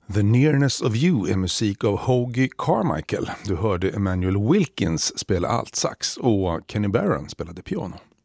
The Nearness of You är musik av Hoagy Carmichael. Du hörde Emmanuel Wilkins spela altsax och Kenny Barron spelade piano.